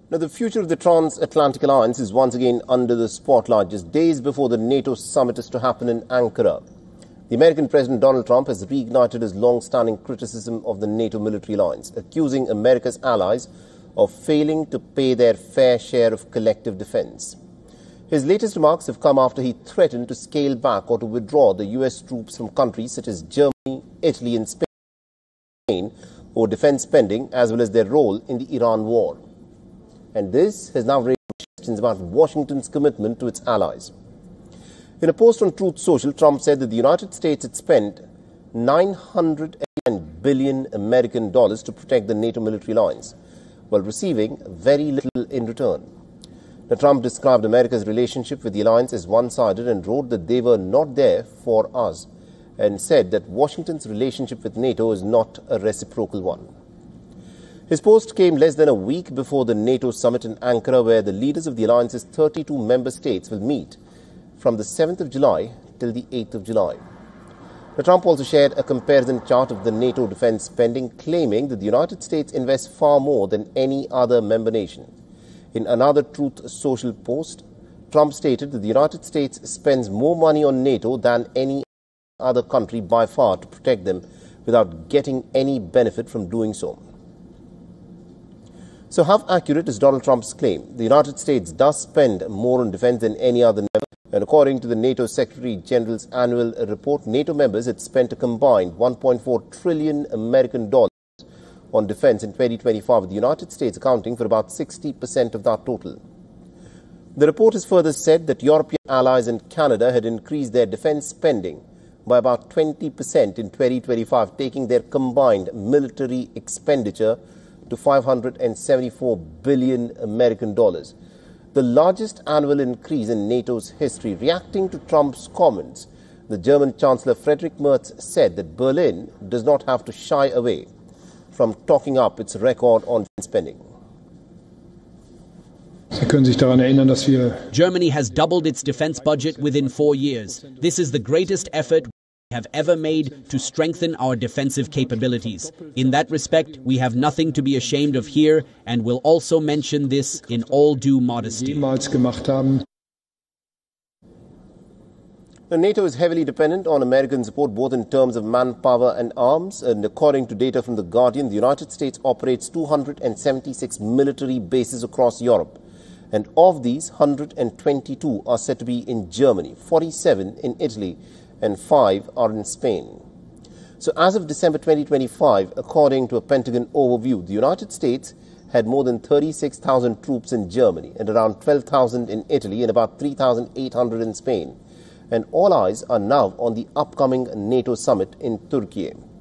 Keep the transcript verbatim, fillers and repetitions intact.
Now, the future of the Transatlantic Alliance is once again under the spotlight just days before the NATO summit is to happen in Ankara. The American President Donald Trump has reignited his long-standing criticism of the NATO military alliance, accusing America's allies of failing to pay their fair share of collective defense. His latest remarks have come after he threatened to scale back or to withdraw the U S troops from countries such as Germany, Italy and Spain over defense spending as well as their role in the Iran war. And this has now raised questions about Washington's commitment to its allies. In a post on Truth Social, Trump said that the United States had spent nine hundred billion American dollars to protect the NATO military alliance, while receiving very little in return. Now, Trump described America's relationship with the alliance as one-sided and wrote that they were not there for us, and said that Washington's relationship with NATO is not a reciprocal one. His post came less than a week before the NATO summit in Ankara, where the leaders of the alliance's thirty-two member states will meet from the seventh of July till the eighth of July. Now, Trump also shared a comparison chart of the NATO defense spending, claiming that the United States invests far more than any other member nation. In another Truth Social post, Trump stated that the United States spends more money on NATO than any other country by far to protect them without getting any benefit from doing so. So how accurate is Donald Trump's claim? The United States does spend more on defense than any other member. And according to the NATO Secretary General's annual report, NATO members had spent a combined one point four trillion American dollars on defense in twenty twenty-five, with the United States accounting for about sixty percent of that total. The report has further said that European allies and Canada had increased their defense spending by about twenty percent in twenty twenty-five, taking their combined military expenditure to five hundred seventy-four billion American dollars, the largest annual increase in NATO's history. Reacting to Trump's comments, the German Chancellor Friedrich Merz said that Berlin does not have to shy away from talking up its record on spending. Germany has doubled its defense budget within four years. This is the greatest effort we have ever made to strengthen our defensive capabilities. In that respect, we have nothing to be ashamed of here, and will also mention this in all due modesty. Now, NATO is heavily dependent on American support, both in terms of manpower and arms. And according to data from The Guardian, the United States operates two hundred seventy-six military bases across Europe. And of these, one hundred twenty-two are said to be in Germany, forty-seven in Italy, and five are in Spain. So as of December twenty twenty-five, according to a Pentagon overview, the United States had more than thirty-six thousand troops in Germany and around twelve thousand in Italy and about three thousand eight hundred in Spain. And all eyes are now on the upcoming NATO summit in Turkey.